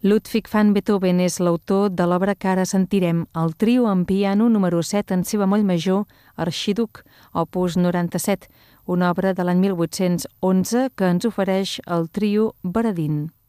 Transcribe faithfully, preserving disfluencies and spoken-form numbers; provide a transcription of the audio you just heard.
Ludwig van Beethoven és l'autor de l'obra que ara sentirem, el trio en piano número set en si bemoll major, Arxiduc, opus noranta-set, una obra de l'any mil vuit-cents onze que ens ofereix el trio Baradin.